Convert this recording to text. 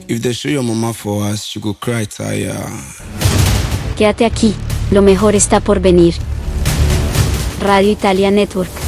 If they show your mama for us, she go cry tire. Quédate aquí, lo mejor está por venir. Radio Italia Network.